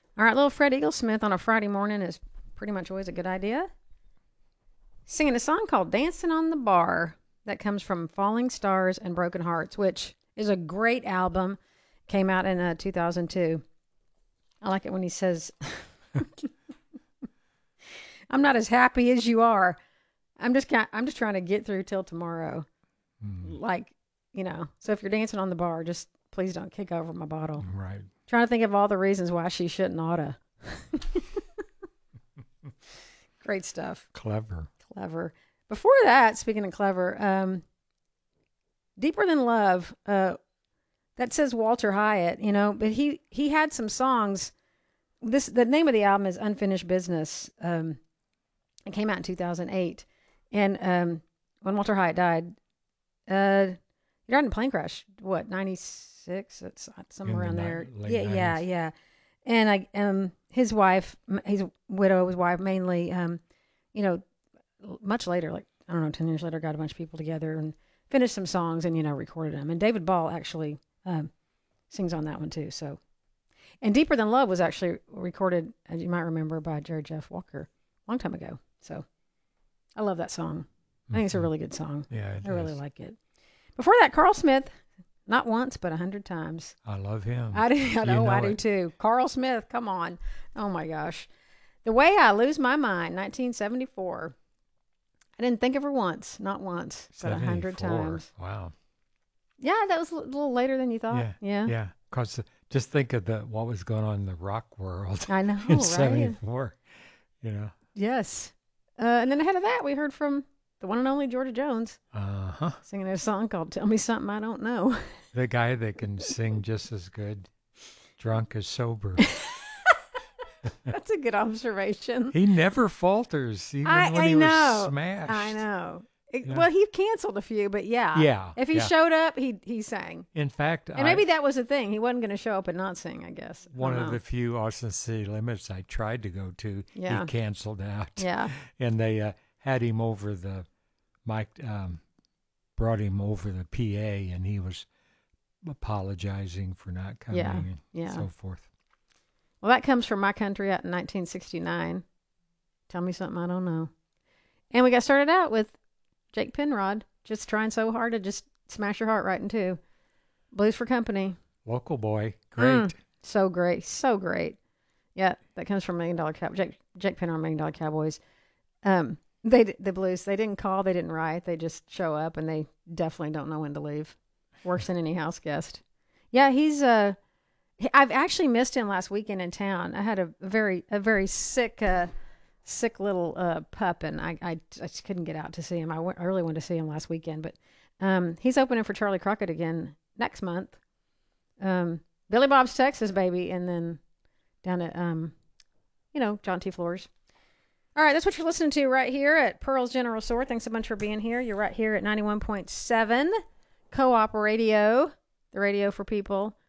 All right, little Fred Eaglesmith on a Friday morning is pretty much always a good idea. Singing a song called Dancing on the Bar that comes from Falling Stars and Broken Hearts, which is a great album. Came out in 2002. I like it when he says, I'm not as happy as you are. I'm just trying to get through till tomorrow. Like, so if you're dancing on the bar, just please don't kick over my bottle. Right. Trying to think of all the reasons why she shouldn't oughta. Great stuff. Clever. Before that, speaking of clever, Deeper Than Love, that says Walter Hyatt, but he had some songs. The name of the album is Unfinished Business. It came out in 2008. And when Walter Hyatt died, he died in a plane crash. What, 96? It's somewhere around there. Yeah. And his wife, his widow, his wife mainly, much later, like, I don't know, 10 years later, got a bunch of people together and finished some songs and, recorded them. And David Ball actually sings on that one too. So, and Deeper Than Love was actually recorded, as you might remember, by Jerry Jeff Walker a long time ago. So I love that song. I think it's a really good song. Yeah, I really like it. Before that, Carl Smith, not once, but 100 times. I love him. I do too. Carl Smith, come on. Oh my gosh. The Way I Lose My Mind, 1974. I didn't think of her once, not once, but 100 times. Wow. Yeah, that was a little later than you thought. Yeah. Because just think of what was going on in the rock world. I know, in right? 74. Yes. And then ahead of that, we heard from the one and only Georgia Jones. Singing a song called Tell Me Something I Don't Know. The guy that can sing just as good, drunk as sober. That's a good observation. He never falters, even when he was smashed. I know. Well, he canceled a few, but yeah. Yeah. If he showed up, he sang. In fact, and maybe that was the thing. He wasn't going to show up and not sing, I guess. One of the few Austin City Limits I tried to go to, he canceled out. Yeah. And they had him over the mic, brought him over the PA, and he was apologizing for not coming and so forth. Well, that comes from My Country out in 1969. Tell Me Something I Don't Know. And we got started out with Jake Penrod, just trying so hard to just smash your heart right in two. Blues for Company. Local boy. Great. So great. So great. Yeah, that comes from Jake Penrod, $1 Million Cowboys. The blues, they didn't call, they didn't write, they just show up, and they definitely don't know when to leave. Worse than any house guest. Yeah, he's I've actually missed him last weekend in town. I had a very sick little pup, and I just couldn't get out to see him. I really wanted to see him last weekend, but he's opening for Charlie Crockett again next month. Billy Bob's Texas, baby, and then down at John T. Floors. All right, that's what you're listening to right here at Pearl's General Store. Thanks a bunch for being here. You're right here at 91.7 Co-op Radio, the radio for people.